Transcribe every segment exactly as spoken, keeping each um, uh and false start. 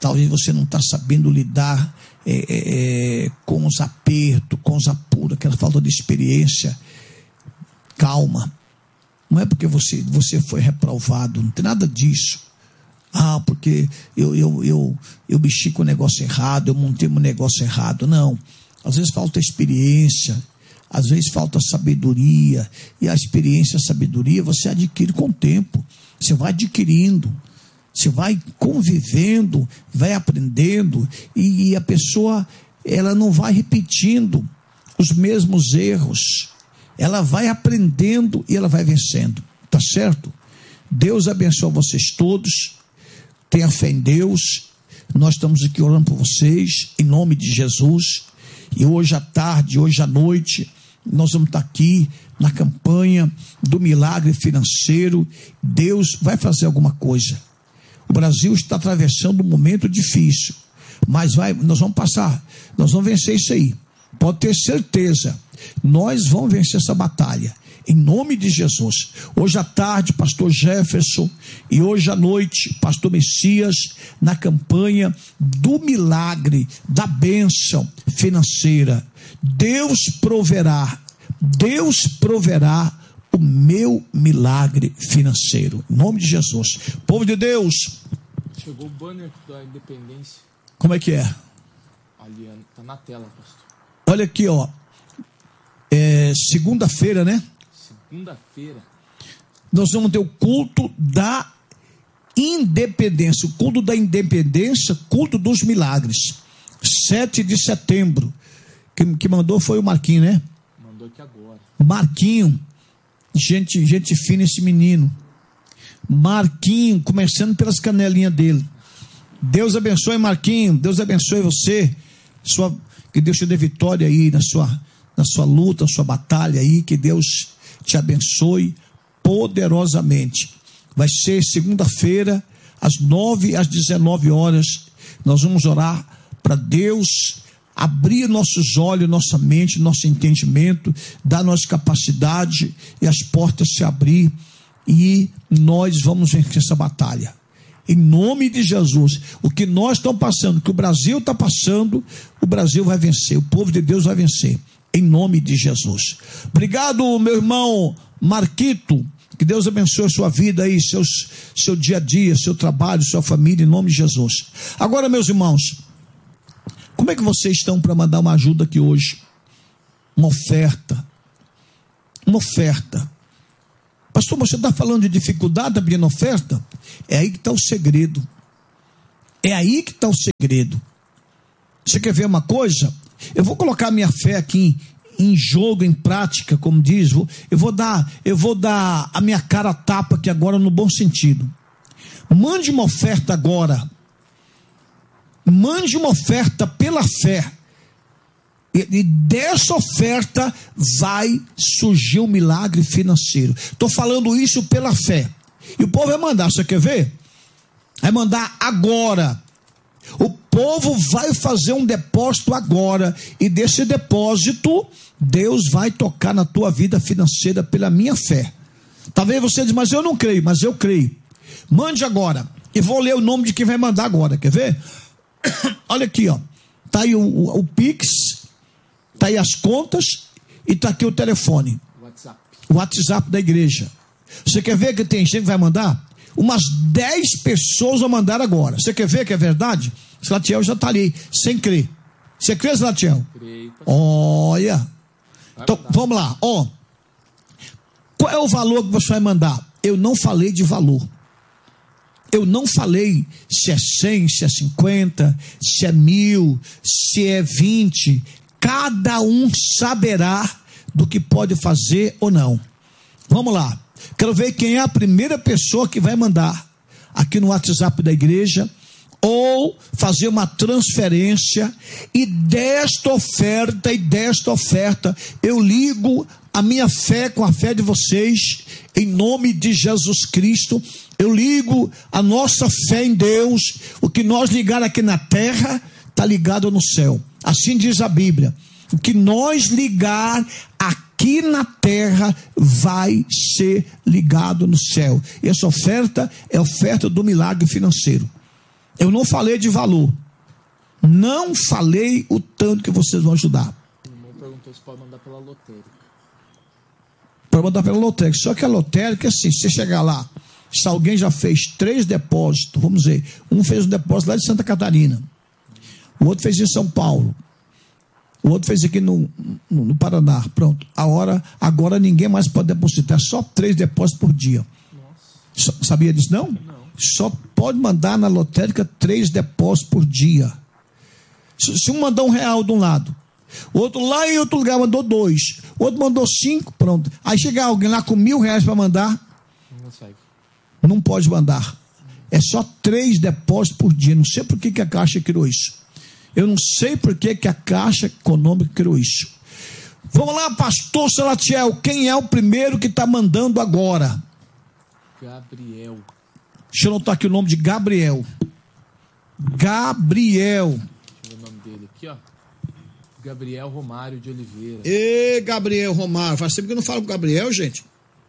talvez você não está sabendo lidar é, é, com os apertos, com os apuros, aquela falta de experiência. Calma, não é porque você, você foi reprovado, não tem nada disso. Ah, porque eu, eu, eu, eu mexi com o negócio errado, eu montei um negócio errado. Não, às vezes falta experiência, às vezes falta sabedoria, e a experiência e a sabedoria você adquire com o tempo, você vai adquirindo, você vai convivendo, vai aprendendo, e, e a pessoa, ela não vai repetindo os mesmos erros, ela vai aprendendo e ela vai vencendo, tá certo? Deus abençoe vocês todos, tenha fé em Deus, nós estamos aqui orando por vocês, em nome de Jesus, e hoje à tarde, hoje à noite, nós vamos estar aqui na campanha do milagre financeiro. Deus vai fazer alguma coisa. O Brasil está atravessando um momento difícil, mas vai, nós vamos passar, nós vamos vencer isso aí, pode ter certeza, nós vamos vencer essa batalha, em nome de Jesus. Hoje à tarde, pastor Jefferson, e hoje à noite, pastor Messias, na campanha do milagre, da bênção financeira. Deus proverá, Deus proverá o meu milagre financeiro, em nome de Jesus. Povo de Deus, chegou o banner da Independência. Como é que é? Ali, tá na tela, pastor. Olha aqui, ó, é segunda-feira, né? Segunda-feira. Nós vamos ter o culto da independência, o culto da independência, culto dos milagres, sete de setembro. Quem que mandou foi o Marquinho, né? Mandou aqui agora. Marquinho, gente, gente fina esse menino. Marquinho, começando pelas canelinhas dele. Deus abençoe, Marquinho. Deus abençoe você. Sua, que Deus te dê vitória aí na sua, na sua luta, na sua batalha aí. Que Deus te abençoe poderosamente. Vai ser segunda-feira, às nove às dezenove horas. Nós vamos orar para Deus abrir nossos olhos, nossa mente, nosso entendimento, dar nossa capacidade e as portas se abrir, e nós vamos vencer essa batalha. Em nome de Jesus, o que nós estamos passando, o que o Brasil está passando, o Brasil vai vencer, o povo de Deus vai vencer, em nome de Jesus. Obrigado, meu irmão Marquito, que Deus abençoe a sua vida aí, seus, seu dia a dia, seu trabalho, sua família, em nome de Jesus. Agora, meus irmãos, como é que vocês estão para mandar uma ajuda aqui hoje? Uma oferta. Uma oferta. Pastor, você está falando de dificuldade abrindo oferta? É aí que está o segredo. É aí que está o segredo. Você quer ver uma coisa? Eu vou colocar minha fé aqui em, em jogo, em prática, como diz. Eu vou dar, eu vou dar a minha cara a tapa aqui agora no bom sentido. Mande uma oferta agora. Mande uma oferta pela fé, e, e dessa oferta vai surgir um milagre financeiro. Estou falando isso pela fé, e o povo vai mandar, você quer ver? Vai mandar agora. O povo vai fazer um depósito agora, e desse depósito Deus vai tocar na tua vida financeira pela minha fé. Talvez você diga, mas eu não creio. Mas eu creio. Mande agora, e vou ler o nome de quem vai mandar agora, quer ver? Olha aqui, ó. Tá aí o, o, o Pix, tá aí as contas, e tá aqui o telefone. WhatsApp. O WhatsApp da igreja. Você quer ver que tem gente que vai mandar? Umas dez pessoas vão mandar agora. Você quer ver que é verdade? Slatiel já tá ali, sem crer. Você crê, Slatiel? Creio. Olha. Vai Então, mandar. vamos lá, ó. Qual é o valor que você vai mandar? Eu não falei de valor. Eu não falei se é cem, se é cinquenta, se é mil, se é vinte. Cada um saberá do que pode fazer ou não. Vamos lá. Quero ver quem é a primeira pessoa que vai mandar aqui no WhatsApp da igreja, ou fazer uma transferência, e desta oferta, e desta oferta, eu ligo a minha fé com a fé de vocês, em nome de Jesus Cristo. Eu ligo a nossa fé em Deus. O que nós ligar aqui na terra, está ligado no céu. Assim diz a Bíblia. O que nós ligar aqui na terra, vai ser ligado no céu. E essa oferta é a oferta do milagre financeiro. Eu não falei de valor. Não falei o tanto que vocês vão ajudar. O irmão perguntou se pode mandar pela lotérica. Pode mandar pela lotérica. Só que a lotérica, assim, se você chegar lá, se alguém já fez três depósitos, vamos dizer, um fez um depósito lá de Santa Catarina, o outro fez em São Paulo, o outro fez aqui no, no, no Paraná, pronto. A hora, agora ninguém mais pode depositar, só três depósitos por dia. Nossa. Sabia disso não? Não. Só pode mandar na lotérica três depósitos por dia. Se, se um mandar um real de um lado, o outro lá em outro lugar mandou dois, o outro mandou cinco, pronto. Aí chega alguém lá com mil reais para mandar, não consegue. Não pode mandar. É só três depósitos por dia. Não sei por que, que a Caixa criou isso. Eu não sei por que, que a Caixa Econômica criou isso. Vamos lá, pastor Salatiel. Quem é o primeiro que está mandando agora? Gabriel. Deixa eu anotar aqui o nome de Gabriel. Gabriel. Deixa eu ver o nome dele aqui, ó. Gabriel Romário de Oliveira. Ê, Gabriel Romário. Faz tempo que eu não falo com o Gabriel, gente.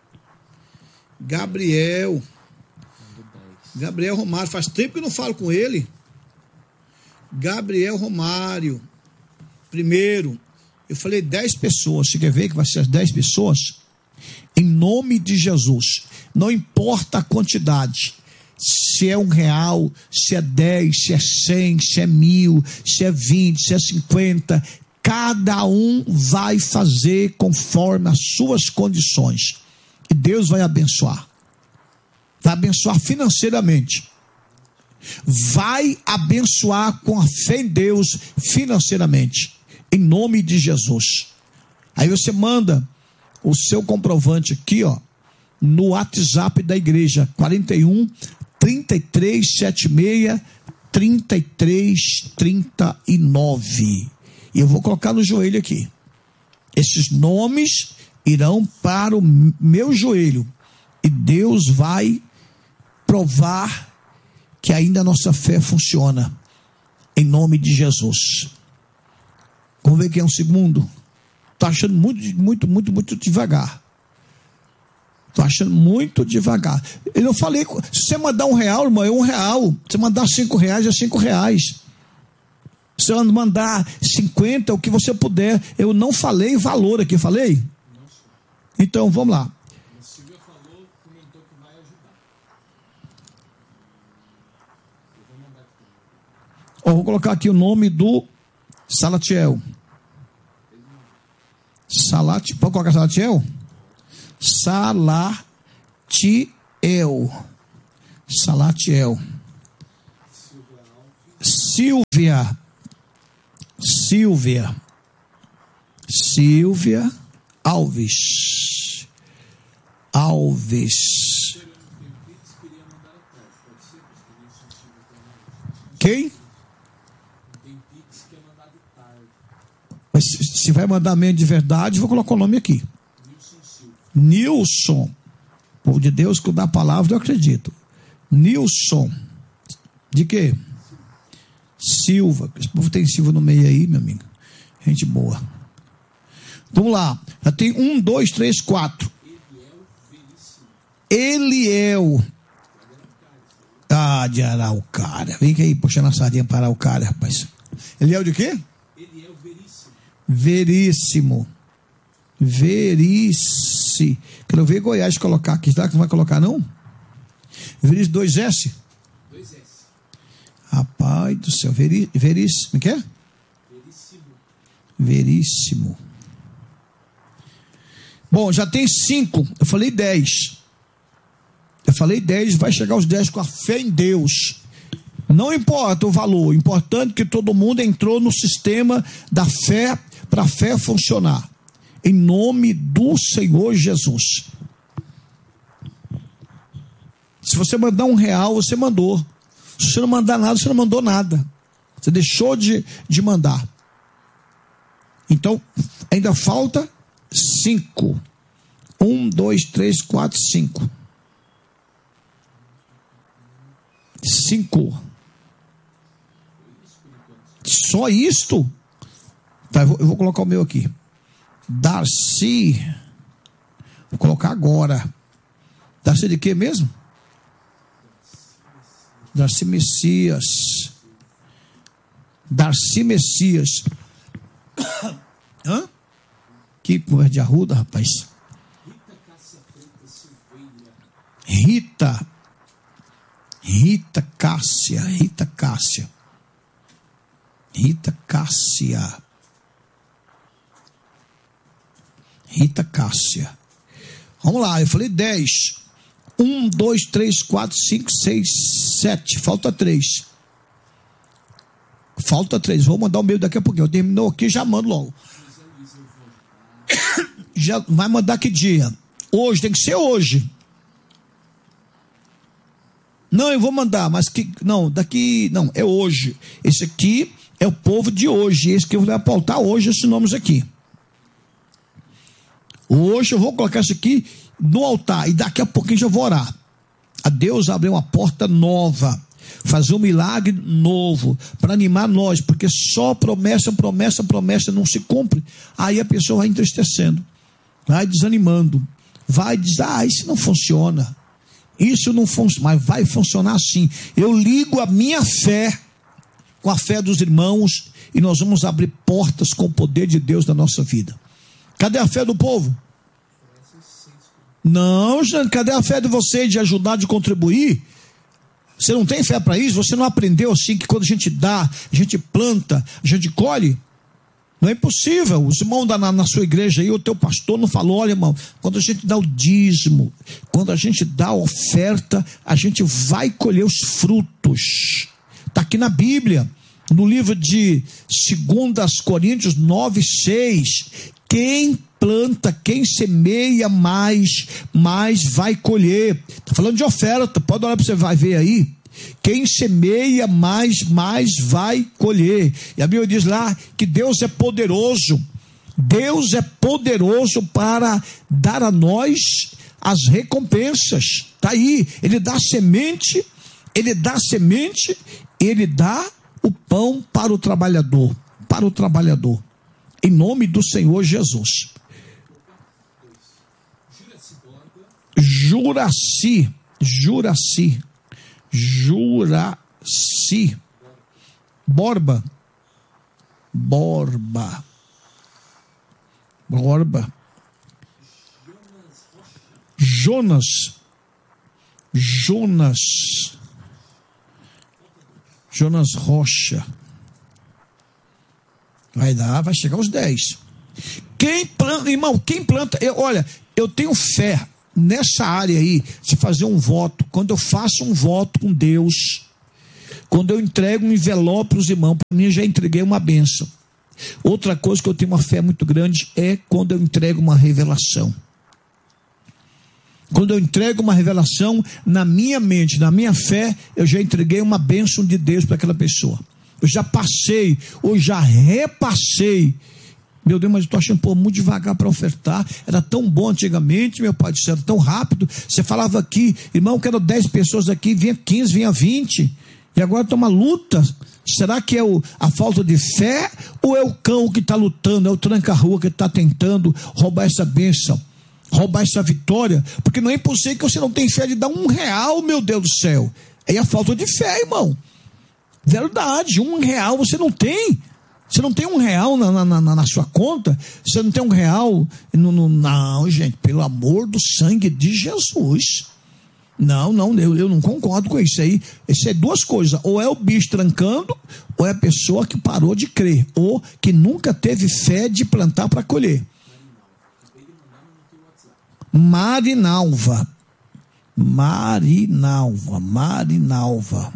Gabriel. Gabriel Romário. Faz tempo que eu não falo com ele. Gabriel Romário. Primeiro, eu falei dez pessoas. Você quer ver que vai ser as dez pessoas? Em nome de Jesus. Não importa a quantidade. Se é um real, se é dez, se é cem, se é mil, se é vinte, se é cinquenta. Cada um vai fazer conforme as suas condições. E Deus vai abençoar. Vai abençoar financeiramente. Vai abençoar com a fé em Deus financeiramente. Em nome de Jesus. Aí você manda o seu comprovante aqui, ó, no WhatsApp da igreja. quarenta e um, trinta e três, setenta e seis, trinta e três, trinta e nove. E eu vou colocar no joelho aqui. Esses nomes irão para o meu joelho. E Deus vai provar que ainda a nossa fé funciona. Em nome de Jesus. Vamos ver quem é um segundo. Estou achando muito, muito, muito, muito devagar. Estou achando muito devagar. Eu não falei, se você mandar um real, irmão, é um real. Se você mandar cinco reais, é cinco reais. Se você mandar cinquenta, o que você puder. Eu não falei valor aqui, falei? Então, vamos lá. A Silvia falou, comentou que vai ajudar. Eu vou mandar aqui. Ó, vou colocar aqui o nome do Salatiel. Salatiel. Pode colocar Salatiel? Salatiel. Salatiel. Silvia. Silvia. Silvia Alves. Alves. Quem? Mas se vai mandar meio de verdade, vou colocar o nome aqui. Nilson. Povo de Deus, que dá a palavra, eu acredito. Nilson. De quê? Silva. Esse povo tem Silva no meio aí, meu amigo. Gente boa. Vamos lá. Já tem um, dois, três, quatro. Eliel. Ah, de Araucária. Vem aí, puxando a sardinha para Araucária, rapaz. Eliel de quê? Eliel Veríssimo. Veríssimo. Veríssimo. Quero ver Goiás colocar aqui. Será que não vai colocar, não? Veríssimo, dois S? Dois S. Rapaz do céu. Veri, veríssimo. O que é? Veríssimo. Veríssimo. Bom, já tem cinco. Eu falei dez. Eu falei dez. Vai chegar aos dez com a fé em Deus. Não importa o valor. O importante é que todo mundo entrou no sistema da fé para a fé funcionar. Em nome do Senhor Jesus. Se você mandar um real, você mandou. Se você não mandar nada, você não mandou nada. Você deixou de, de mandar. Então, ainda falta cinco. Um, dois, três, quatro, cinco. Cinco. Só isto? Tá, eu vou, eu vou colocar o meu aqui. Darcy. Vou colocar agora. Darcy de quê mesmo? Darcy Messias. Darcy Messias. Hã? Que conversa de arruda, rapaz. Rita. Rita Cássia. Rita Cássia. Rita Cássia. Rita Cássia. Vamos lá, eu falei dez. Um, dois, três, quatro, cinco, seis, sete. Falta três. Falta três. Vou mandar o meu daqui a pouquinho. Eu terminou aqui, já mando logo. Já vai mandar que dia? Hoje, tem que ser hoje. Não, eu vou mandar, mas que. Não, daqui. Não, é hoje. Esse aqui é o povo de hoje. Esse que eu vou apontar hoje, esses nomes aqui. Hoje eu vou colocar isso aqui no altar. E daqui a pouquinho eu vou orar. A Deus abrir uma porta nova. Fazer um milagre novo. Para animar nós. Porque só promessa, promessa, promessa não se cumpre. Aí a pessoa vai entristecendo. Vai desanimando. Vai dizer, ah, isso não funciona. Isso não funciona. Mas vai funcionar assim. Eu ligo a minha fé com a fé dos irmãos. E nós vamos abrir portas com o poder de Deus na nossa vida. Cadê a fé do povo? Não, gente, cadê a fé de vocês de ajudar, de contribuir? Você não tem fé para isso? Você não aprendeu assim que quando a gente dá, a gente planta, a gente colhe? Não é impossível. Os irmãos da, na, na sua igreja aí, o teu pastor não falou, olha irmão, quando a gente dá o dízimo, quando a gente dá a oferta, a gente vai colher os frutos. Está aqui na Bíblia, no livro de dois Coríntios nove, seis, quem planta, quem semeia mais, mais vai colher. Está falando de oferta, pode olhar para você, vai ver aí. Quem semeia mais, mais vai colher. E a Bíblia diz lá que Deus é poderoso. Deus é poderoso para dar a nós as recompensas. Está aí, Ele dá semente, Ele dá semente, Ele dá o pão para o trabalhador, para o trabalhador. Em nome do Senhor Jesus. Juraci, Juraci, Juraci, Borba, Borba, Borba, Jonas, Jonas, Jonas Rocha. Vai dar, vai chegar aos dez. Quem planta, irmão, quem planta, eu, olha, eu tenho fé nessa área aí, de fazer um voto. Quando eu faço um voto com Deus, quando eu entrego um envelope para os irmãos, para mim eu já entreguei uma bênção. Outra coisa que eu tenho uma fé muito grande é quando eu entrego uma revelação. Quando eu entrego uma revelação, na minha mente, na minha fé, eu já entreguei uma bênção de Deus para aquela pessoa. Eu já passei, ou já repassei. Meu Deus, mas eu estou achando pô, muito devagar para ofertar. Era tão bom antigamente, meu pai disse, era tão rápido. Você falava aqui, irmão, quero dez pessoas aqui, vinha quinze, vinha vinte. E agora está uma luta. Será que é o, a falta de fé ou é o cão que está lutando, é o tranca-rua que está tentando roubar essa bênção, roubar essa vitória? Porque não é impossível que você não tenha fé de dar um real, meu Deus do céu. É a falta de fé, irmão. Verdade, um real você não tem. Você não tem um real na, na, na, na sua conta. Você não tem um real no, no, não, gente, pelo amor do sangue de Jesus. Não, não, eu, eu não concordo com isso aí. Isso é duas coisas. Ou é o bicho trancando, ou é a pessoa que parou de crer, ou que nunca teve fé de plantar para colher. Marinalva. Marinalva. Marinalva.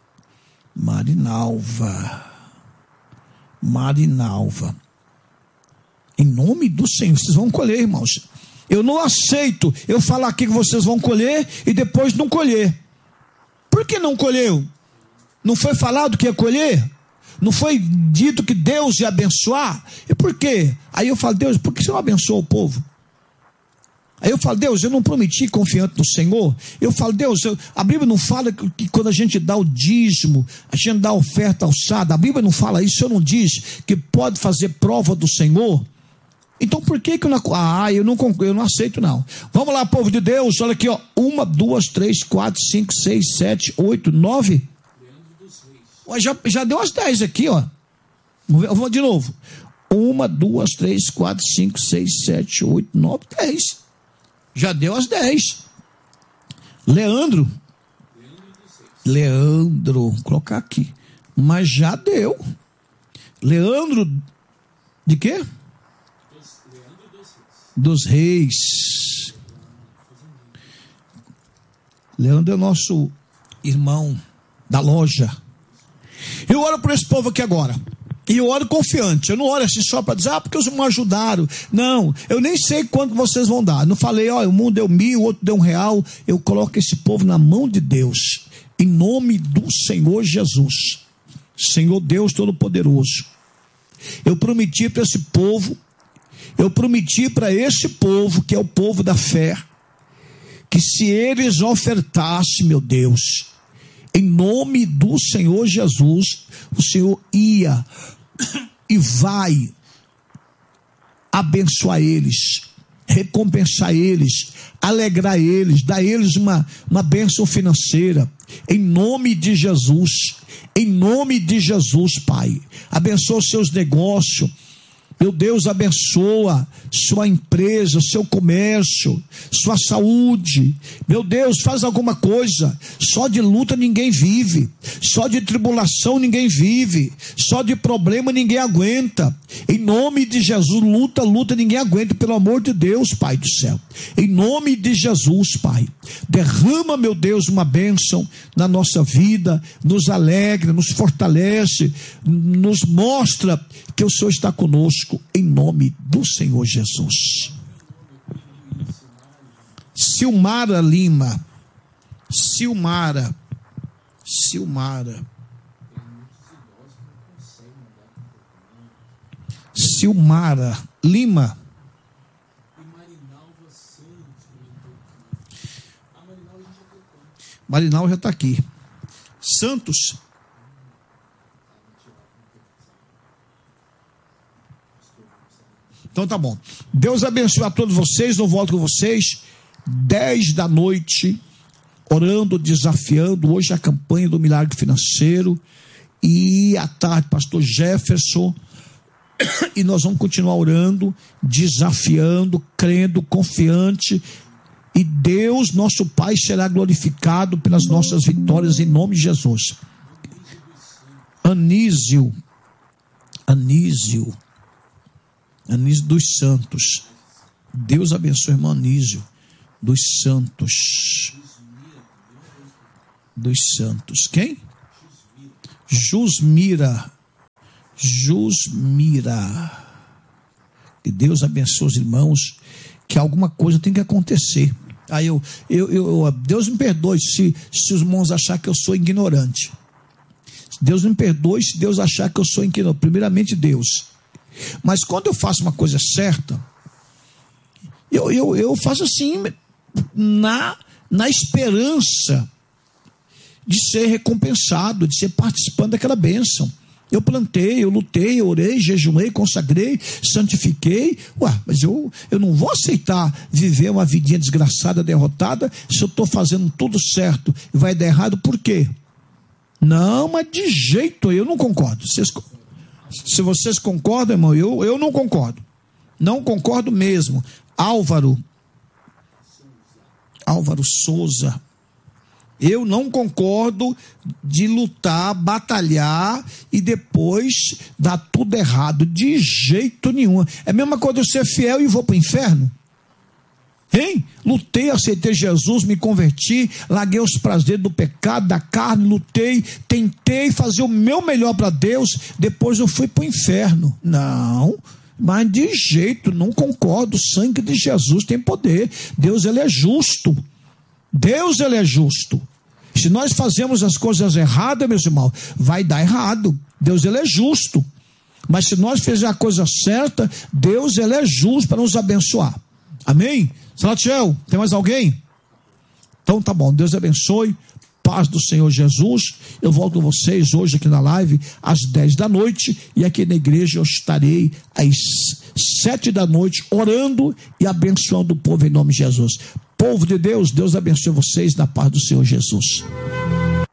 Marinalva. Marinalva. Em nome do Senhor, vocês vão colher, irmãos. Eu não aceito eu falar aqui que vocês vão colher e depois não colher. Por que não colheu? Não foi falado que ia colher? Não foi dito que Deus ia abençoar? E por quê? Aí eu falo, Deus, por que você não abençoou o povo? Aí eu falo, Deus, eu não prometi confiante no Senhor. Eu falo, Deus, eu, a Bíblia não fala que, que quando a gente dá o dízimo, a gente dá a oferta alçada. A Bíblia não fala isso, o Senhor não diz que pode fazer prova do Senhor. Então por que que eu não... Ah, eu não, eu não aceito não. Vamos lá, povo de Deus, olha aqui, ó. Uma, duas, três, quatro, cinco, seis, sete, oito, nove... Já, já deu as dez aqui, ó. Vamos, ver, vamos de novo. Uma, duas, três, quatro, cinco, seis, sete, oito, nove, dez. Já deu as dez. Leandro. Leandro, vou colocar aqui. Mas já deu. Leandro, de quê? Dos Reis. Leandro é nosso irmão da loja. Eu oro por esse povo aqui agora. E eu oro confiante. Eu não oro assim só para dizer, ah, porque os irmãos ajudaram. Não, eu nem sei quanto vocês vão dar. Não falei, ó, um deu mil, o outro deu um real. Eu coloco esse povo na mão de Deus. Em nome do Senhor Jesus. Senhor Deus Todo-Poderoso. Eu prometi para esse povo, eu prometi para esse povo, que é o povo da fé, que se eles ofertassem, meu Deus, em nome do Senhor Jesus, o Senhor ia e vai abençoar eles, recompensar eles, alegrar eles, dar eles uma, uma bênção financeira, em nome de Jesus, em nome de Jesus, Pai. Abençoa os seus negócios. Meu Deus, abençoa sua empresa, seu comércio, sua saúde. Meu Deus, faz alguma coisa. Só de luta ninguém vive. Só de tribulação ninguém vive. Só de problema ninguém aguenta. Em nome de Jesus, luta, luta, ninguém aguenta. Pelo amor de Deus, Pai do céu. Em nome de Jesus, Pai. Derrama, meu Deus, uma bênção na nossa vida. Nos alegra, nos fortalece. Nos mostra que o Senhor está conosco. Em nome do Senhor Jesus. Silmara Lima. Silmara. Silmara. Silmara Lima. Marinal já está aqui. Santos. Então tá bom. Deus abençoe a todos vocês. Eu volto com vocês dez da noite, orando, desafiando. Hoje a campanha do milagre financeiro. E à tarde, pastor Jefferson. E nós vamos continuar orando, desafiando, crendo, confiante. E Deus, nosso Pai, será glorificado pelas nossas vitórias em nome de Jesus. Anísio. Anísio. Anísio dos Santos. Deus abençoe, irmão Anísio dos Santos. Dos Santos. Quem? Jusmira. Jusmira. Que Deus abençoe os irmãos, que alguma coisa tem que acontecer. Aí eu, eu, eu Deus me perdoe se, se os irmãos achar que eu sou ignorante. Deus me perdoe se Deus achar que eu sou ignorante. Primeiramente Deus. Mas quando eu faço uma coisa certa, eu, eu, eu faço assim, na, na esperança de ser recompensado, de ser participante daquela bênção. Eu plantei, eu lutei, eu orei, jejuei, consagrei, santifiquei. Ué, mas eu, eu não vou aceitar viver uma vidinha desgraçada, derrotada, se eu estou fazendo tudo certo e vai dar errado, por quê? Não, mas de jeito eu não concordo. Vocês, se vocês concordam, irmão, eu, eu não concordo. Não concordo mesmo. Álvaro. Álvaro Souza. Eu não concordo de lutar, batalhar e depois dar tudo errado. De jeito nenhum. É a mesma coisa eu ser fiel e vou para o inferno. Hein? Lutei, aceitei Jesus, me converti, larguei os prazeres do pecado, da carne, lutei, tentei fazer o meu melhor para Deus, depois eu fui para o inferno. Não, mas de jeito, não concordo. O sangue de Jesus tem poder. Deus, ele é justo. Deus, ele é justo. Se nós fazemos as coisas erradas, meus irmãos, vai dar errado. Deus, ele é justo. Mas se nós fizermos a coisa certa, Deus, ele é justo para nos abençoar. Amém? Salatiel, tem mais alguém? Então tá bom, Deus abençoe. Paz do Senhor Jesus. Eu volto com vocês hoje aqui na live às dez da noite, e aqui na igreja eu estarei às sete da noite orando e abençoando o povo em nome de Jesus. Povo de Deus, Deus abençoe vocês na paz do Senhor Jesus.